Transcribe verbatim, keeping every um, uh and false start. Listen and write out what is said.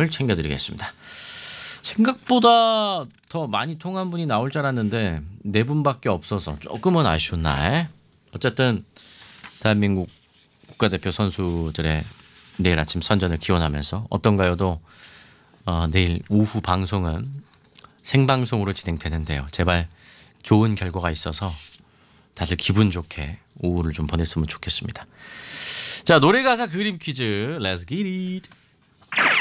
내용을 챙겨드리겠습니다. 생각보다 더 많이 통한 분이 나올 줄 알았는데 네 분밖에 없어서 조금은 아쉬운 날. 어쨌든 대한민국 국가대표 선수들의 내일 아침 선전을 기원하면서 어떤가요도 어, 내일 오후 방송은 생방송으로 진행되는데요. 제발 좋은 결과가 있어서 다들 기분 좋게 오후를 좀 보냈으면 좋겠습니다. 자, 노래 가사 그림 퀴즈 Let's get it.